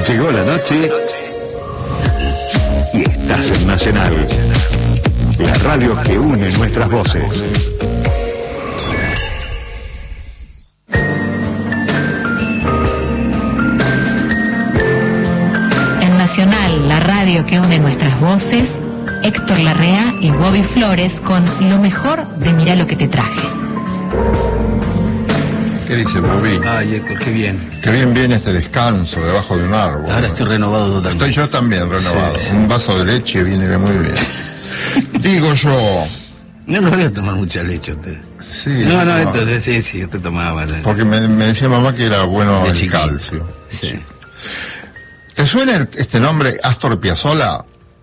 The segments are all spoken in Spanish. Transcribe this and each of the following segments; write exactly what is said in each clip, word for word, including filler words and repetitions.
Llegó la noche y estás en Nacional, la radio que une nuestras voces. En Nacional, la radio que une nuestras voces, Héctor Larrea y Bobby Flores con lo mejor de Mirá lo que te traje. ¿Qué dice Bobby? Ay, Héctor, qué bien. Qué bien viene este descanso debajo de un árbol. Ahora estoy renovado totalmente. Estoy yo también renovado. Sí. Un vaso de leche viene muy bien. Digo yo... No lo voy a tomar mucha leche usted. Sí. No, no, no. Héctor, sí, sí, usted tomaba. Porque me, me decía mamá que era bueno De el chiquito. calcio. Sí. ¿Te suena el- este nombre, Astor Piazzolla?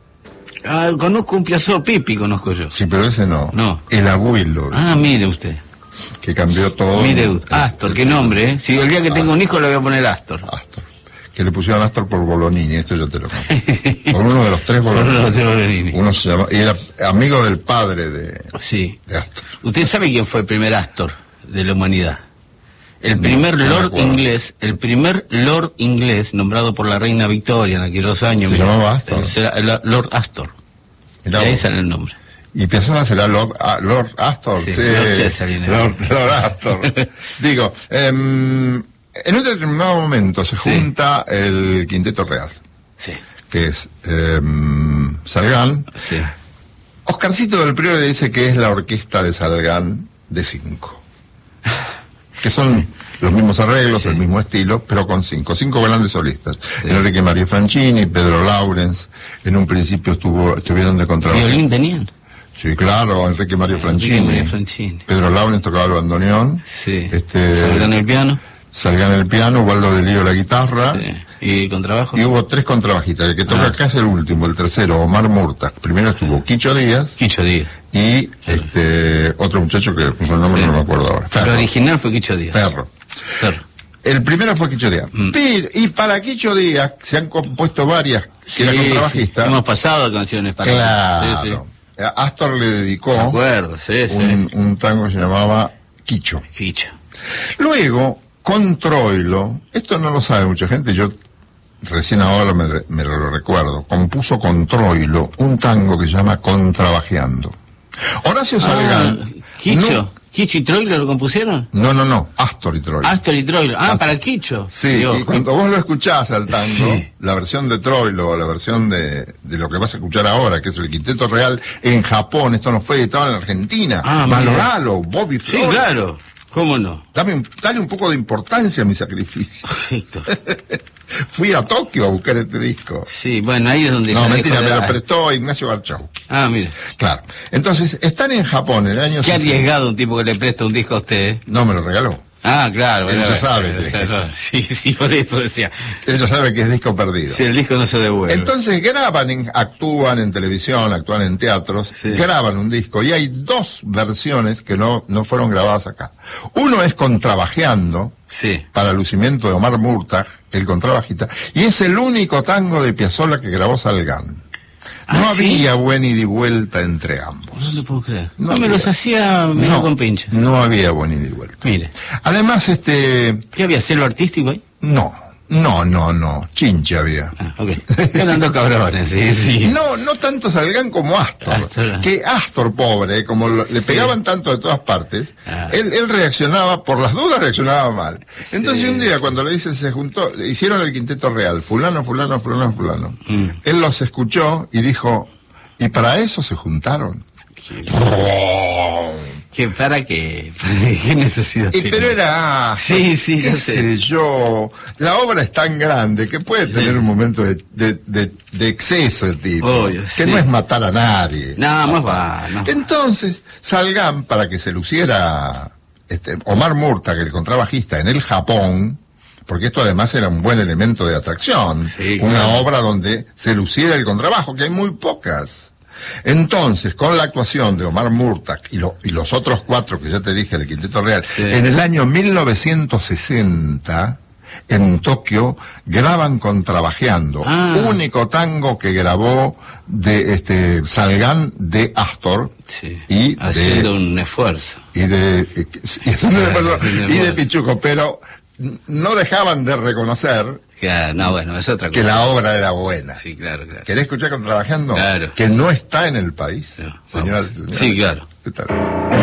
Ah, conozco un Piazzolla Pipi, conozco yo. Sí, pero ese no. No. El abuelo. Ah, mire usted. Que cambió todo. Mire usted. Astor, qué nombre, ¿eh? Si el día que tengo un hijo le voy a poner Astor. Astor. Que le pusieron Astor por Bolonini, esto yo te lo conté. Por uno de los tres Por uno de los Bolonini. tres Bolonini. Uno se llama, y era amigo del padre de, Sí. de Astor. ¿Usted sabe quién fue el primer Astor de la humanidad? El No, primer no me Lord acuerdo. inglés, el primer Lord inglés nombrado por la reina Victoria en aquellos años. ¿Se mira, llamaba Astor? Será el Lord Astor. Mirá De ahí vos. sale el nombre. Y Piazzolla será Lord, ah, Lord Astor, Sí, sí. Lord Cesarine. Lord, Lord Astor. Digo, em, en un determinado momento se Sí. junta el Quinteto Real, Sí, que es em, Salgán. sí. Oscarcito del Priore dice que es la orquesta de Salgán de cinco. Que son los mismos arreglos, Sí. el mismo estilo, pero con cinco. Cinco grandes solistas. Enrique María Franchini, Pedro Laurens. En un principio estuvo, estuvieron de contrabajo. ¿Violín tenían? Sí, claro, Enrique María Franchini. Enrique María Franchini. Pedro Laurens tocaba el bandoneón. Sí. Este, Salgan el piano. Salgán el piano, Waldo de Lío la guitarra. Sí. ¿Y contrabajo? Y hubo tres contrabajistas. El que toca Ah. acá es el último, el tercero, Omar Murta. Primero estuvo Quicho Díaz Quicho Díaz. y este otro muchacho que por el nombre Sí. no me acuerdo ahora. El Ferro. original fue Quicho Díaz. Ferro. Ferro. El primero fue Quicho Díaz. Mm. Pero- y para Quicho Díaz se han compuesto varias, que era Sí, contrabajista. sí. Hemos pasado canciones para Claro. Sí, sí. Astor le dedicó De acuerdo, sí, sí. un, un tango que se llamaba Quicho. Quicho. Luego, con Troilo, esto no lo sabe mucha gente, yo recién ahora me, re- me lo recuerdo, compuso con Troilo un tango que se llama Contrabajeando. Horacio Salgán... Ah, Quicho. ¿Quicho y Troilo lo compusieron? No, no, no, no, Astor y Troilo. Astor y Troilo. Ah, Astor. para Quicho. Sí, Dios. y cuando vos lo escuchás al tango, Sí. la versión de Troilo o la versión de, de lo que vas a escuchar ahora, que es el Quinteto Real, en Japón, esto no fue editado en Argentina, Ah, mira. valoralo, Bobby Sí, Flores. claro. ¿Cómo no? Dame un, dale un poco de importancia a mi sacrificio. Héctor. Fui a Tokio a buscar este disco. Sí, bueno, ahí es donde... No, ya mentira, dejó me de- lo prestó Ignacio Barchowski. Ah, mire. Claro. Entonces, están en Japón en el año Qué sesenta. arriesgado un tipo que le presta un disco a usted, ¿eh? No, me lo regaló. Ah, claro. Él bueno, ya sabe bueno, que- claro. Sí, sí, por eso decía. Ellos saben que es disco perdido. Si el disco no se devuelve. Entonces graban, en- actúan en televisión, actúan en teatros, Sí. graban un disco y hay dos versiones que no, no fueron grabadas acá. Uno es Contrabajeando, Sí. para lucimiento de Omar Murtag, el contrabajista, y es el único tango de Piazzolla que grabó Salgán. No ¿Ah, sí? había buen ida y vuelta entre ambos. No lo puedo creer. No No, me había. los hacía medio No, con pinche. no había buen ida y vuelta. Mire. Además, este, ¿Qué había? ¿Celo artístico ahí? no, no, no, no, chincha había. Ah, ok. Eran dos cabrones, sí, sí. No, no tanto Salgán como Astor. Astor. Que Astor, pobre, como lo- le Sí. pegaban tanto de todas partes, Ah. él, él reaccionaba, por las dudas reaccionaba mal. Entonces Sí. un día cuando le dicen se juntó, hicieron el Quinteto Real, fulano, fulano, fulano, fulano. Mm. Él los escuchó y dijo, ¿y para eso se juntaron? ¿Qué, ¿Para qué? ¿Qué necesidad Y tiene? pero era Astor, Sí, sí, qué yo sé. sé yo, la obra es tan grande que puede tener un momento de, de, de, de exceso de tipo, Obvio, que sí. no es matar a nadie. No, más va, no. Entonces, Salgán, para que se luciera este, Omar Murtag, el contrabajista, en el Japón, porque esto además era un buen elemento de atracción, Sí, una claro. obra donde se luciera el contrabajo, que hay muy pocas. Entonces, con la actuación de Omar Murtag y, lo- y los otros cuatro que ya te dije del Quinteto Real, Sí. en el año mil novecientos sesenta, en Tokio, graban Contrabajeando, Ah. único tango que grabó de este Salgán de Astor Sí. y de Haciendo un esfuerzo. y de y, haciendo un esfuerzo, haciendo un y de esfuerzo. Pichuco, pero no dejaban de reconocer Claro, no, bueno, es otra cosa. que la obra era buena. Sí, claro, claro. ¿Querés escuchar Contrabajeando? Claro. Que no está en el país, No, señoras vamos. y señores. Sí, claro. ¿Qué tal?